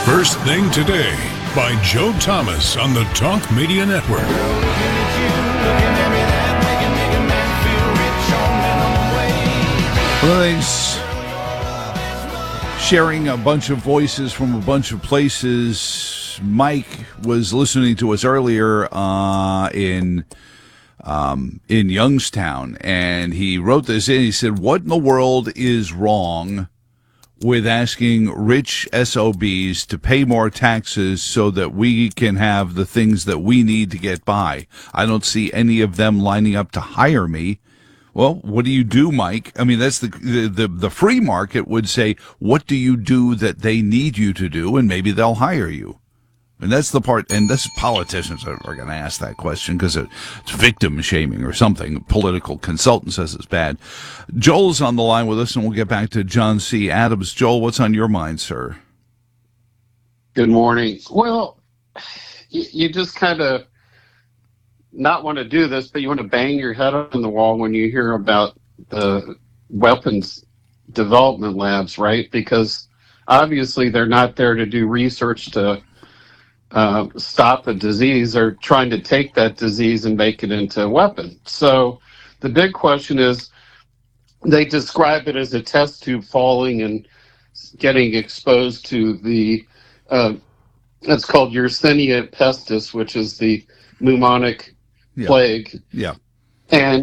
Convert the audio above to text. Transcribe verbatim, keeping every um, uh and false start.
First Thing Today by Joe Thomas on the Talk Media Network. One of the things, sharing a bunch of voices from a bunch of places. Mike was listening to us earlier uh, in um, in Youngstown, and he wrote this in. He said, "What in the world is wrong with asking rich S O Bs to pay more taxes so that we can have the things that we need to get by? I don't see any of them lining up to hire me." Well, what do you do, Mike? I mean, that's the, the the the free market would say, what do you do that they need you to do, and maybe they'll hire you. And that's the part, and this politicians are, are going to ask that question because it's victim shaming or something. Political consultant says it's bad. Joel's on the line with us, and we'll get back to John C. Adams. Joel, what's on your mind, sir? Good morning. Well, you, you just kind of not want to do this, but you want to bang your head on the wall when you hear about the weapons development labs, right? Because obviously they're not there to do research to uh, stop a disease. They're trying to take that disease and make it into a weapon. So the big question is, they describe it as a test tube falling and getting exposed to the, uh, it's called Yersinia pestis, which is the pneumonic Yeah. plague. Yeah. And